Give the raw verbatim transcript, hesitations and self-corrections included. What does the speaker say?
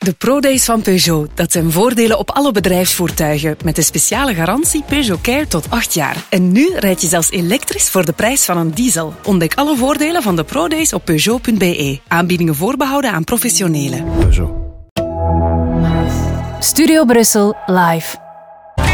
De ProDays van Peugeot, dat zijn voordelen op alle bedrijfsvoertuigen. Met de speciale garantie Peugeot Care tot acht jaar. En nu rijd je zelfs elektrisch voor de prijs van een diesel. Ontdek alle voordelen van de ProDays op Peugeot punt be. Aanbiedingen voorbehouden aan professionelen. Peugeot. Studio Brussel live.